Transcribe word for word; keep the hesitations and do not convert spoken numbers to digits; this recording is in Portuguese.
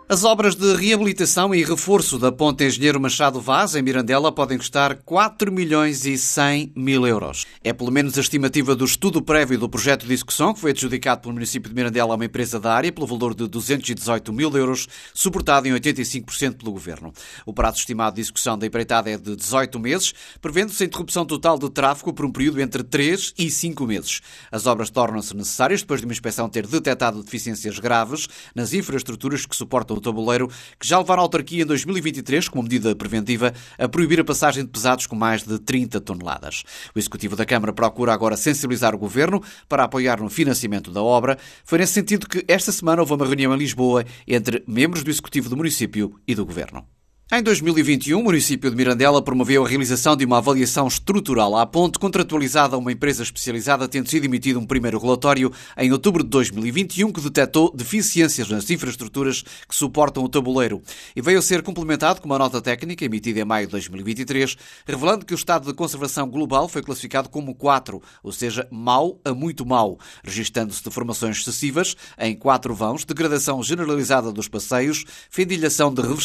As obras de reabilitação e reforço da ponte Engenheiro Machado Vaz, em Mirandela, podem custar quatro milhões e cem mil euros. É pelo menos a estimativa do estudo prévio do projeto de execução, que foi adjudicado pelo município de Mirandela a uma empresa da área, pelo valor de duzentos e dezoito mil euros, suportado em oitenta e cinco por cento pelo Governo. O prazo estimado de execução da empreitada é de dezoito meses, prevendo-se a interrupção total de tráfego por um período entre três e cinco meses. As obras tornam-se necessárias depois de uma inspeção ter detectado deficiências graves nas infraestruturas que suportam o tabuleiro, que já levaram a autarquia em dois mil e vinte e três, como medida preventiva, a proibir a passagem de pesados com mais de trinta toneladas. O Executivo da Câmara procura agora sensibilizar o Governo para apoiar no financiamento da obra. Foi nesse sentido que esta semana houve uma reunião em Lisboa entre membros do Executivo do município e do Governo. Em dois mil e vinte e um, o município de Mirandela promoveu a realização de uma avaliação estrutural à ponte, contratualizada a uma empresa especializada, tendo sido emitido um primeiro relatório em outubro de dois mil e vinte e um que detectou deficiências nas infraestruturas que suportam o tabuleiro e veio a ser complementado com uma nota técnica emitida em maio de dois mil e vinte e três, revelando que o estado de conservação global foi classificado como quatro, ou seja, mau a muito mau, registando-se deformações excessivas em quatro vãos, degradação generalizada dos passeios, fendilhação de revestimento